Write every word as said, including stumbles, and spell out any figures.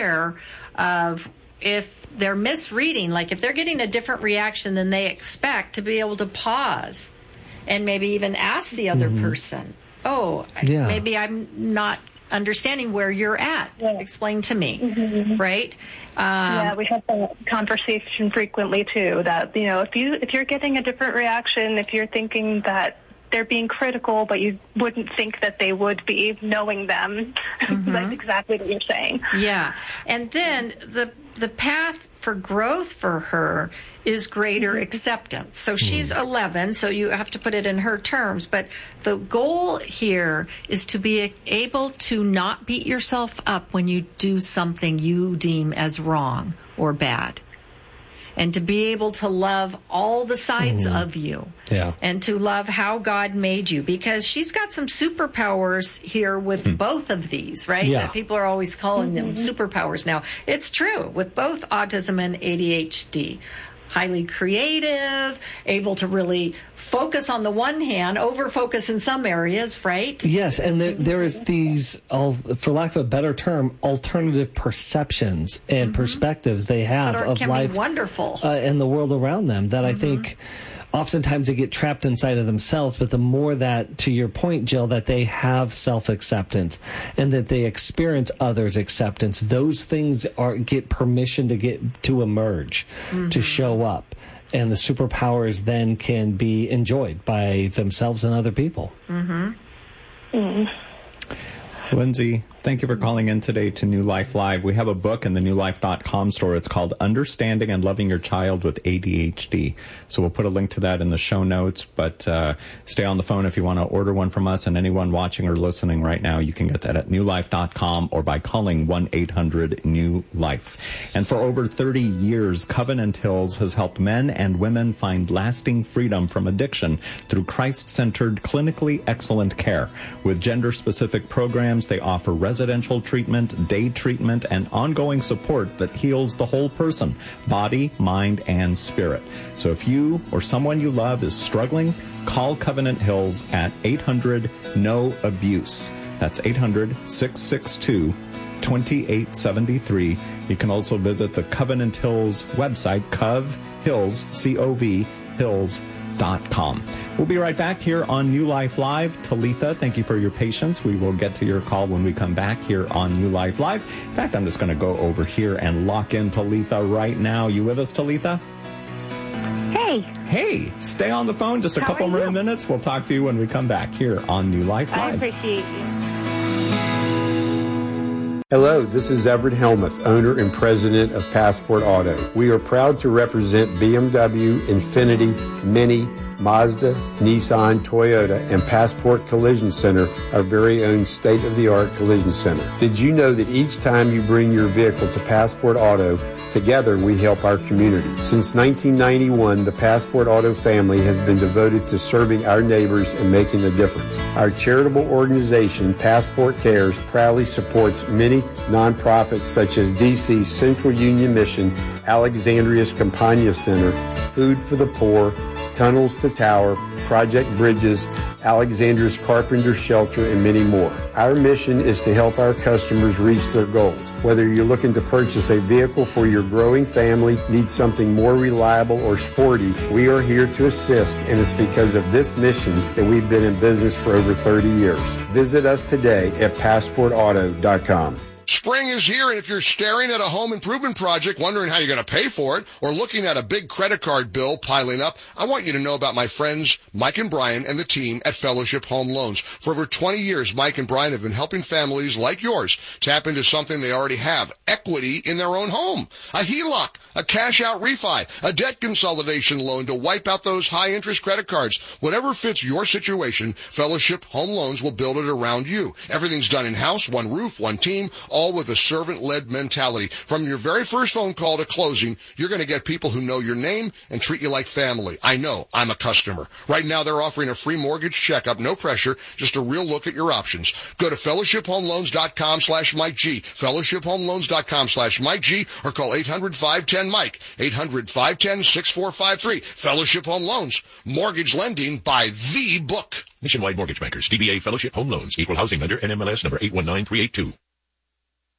aware of if they're misreading, like if they're getting a different reaction than they expect, to be able to pause and maybe even ask the other mm-hmm. person, oh, yeah. maybe I'm not understanding where you're at. Yeah. Explain to me, mm-hmm. right? Um, yeah, we have that conversation frequently too. That you know, if you if you're getting a different reaction, if you're thinking that they're being critical, but you wouldn't think that they would be, knowing them, mm-hmm. that's exactly what you're saying. Yeah, and then the the path for growth for her is greater mm-hmm. acceptance. So she's eleven, so you have to put it in her terms. But the goal here is to be able to not beat yourself up when you do something you deem as wrong or bad. And to be able to love all the sides mm-hmm. of you. Yeah. And to love how God made you. Because she's got some superpowers here with mm. both of these, right? Yeah. That people are always calling mm-hmm. them superpowers now. It's true with both autism and A D H D. Highly creative, able to really focus on the one hand, over-focus in some areas, right? Yes, and there, there is these, for lack of a better term, alternative perceptions and mm-hmm. perspectives they have that are, of can life be wonderful. Uh, and the world around them that mm-hmm. I think oftentimes they get trapped inside of themselves, but the more that, to your point, Jill, that they have self-acceptance and that they experience others' acceptance, those things are get permission to get to emerge, mm-hmm. to show up. And the superpowers then can be enjoyed by themselves and other people. Mm-hmm. Mm-hmm. Lindsay, thank you for calling in today to New Life Live. We have a book in the new life dot com store. It's called Understanding and Loving Your Child with A D H D. So we'll put a link to that in the show notes, but uh, stay on the phone if you want to order one from us. And anyone watching or listening right now, you can get that at new life dot com or by calling one eight hundred new life. And for over thirty years, Covenant Hills has helped men and women find lasting freedom from addiction through Christ-centered, clinically excellent care. With gender-specific programs, they offer residential treatment, day treatment, and ongoing support that heals the whole person, body, mind, and spirit. So if you or someone you love is struggling, call Covenant Hills at eight hundred N O abuse. That's eight hundred, six six two, two eight seven three. You can also visit the Covenant Hills website, Cov Hills, C O V, Hills dot com. We'll be right back here on New Life Live. Talitha, thank you for your patience. We will get to your call when we come back here on New Life Live. In fact, I'm just going to go over here and lock in Talitha right now. You with us, Talitha? Hey. Hey, stay on the phone just a How couple more you? minutes. We'll talk to you when we come back here on New Life Live. I appreciate you. Hello, this is Everett Helmuth, owner and president of Passport Auto. We are proud to represent B M W, Infiniti, Mini, Mazda, Nissan, Toyota, and Passport Collision Center, our very own state-of-the-art collision center. Did you know that each time you bring your vehicle to Passport Auto, together we help our community? Since nineteen ninety-one, the Passport Auto family has been devoted to serving our neighbors and making a difference. Our charitable organization, Passport Cares, proudly supports many nonprofits such as D C's Central Union Mission, Alexandria's Campagna Center, Food for the Poor, Tunnels to Tower, Project Bridges, Alexandra's Carpenter Shelter, and many more. Our mission is to help our customers reach their goals. Whether you're looking to purchase a vehicle for your growing family, need something more reliable or sporty, we are here to assist, and it's because of this mission that we've been in business for over thirty years. Visit us today at passport auto dot com. Spring is here, and if you're staring at a home improvement project, wondering how you're going to pay for it, or looking at a big credit card bill piling up, I want you to know about my friends Mike and Brian and the team at Fellowship Home Loans. For over twenty years, Mike and Brian have been helping families like yours tap into something they already have, equity in their own home. A H E L O C, a cash-out refi, a debt consolidation loan to wipe out those high-interest credit cards. Whatever fits your situation, Fellowship Home Loans will build it around you. Everything's done in-house, one roof, one team, all with a servant-led mentality. From your very first phone call to closing, you're going to get people who know your name and treat you like family. I know. I'm a customer. Right now, they're offering a free mortgage checkup, no pressure, just a real look at your options. Go to fellowship home loans dot com slash Mike G, fellowship home loans dot com slash Mike G, or call eight hundred, five one zero, Mike, eight hundred, five one zero, six four five three. Fellowship Home Loans. Mortgage lending by the book. Nationwide Mortgage Bankers, D B A Fellowship Home Loans, Equal Housing Lender, N M L S number eight one nine three eight two.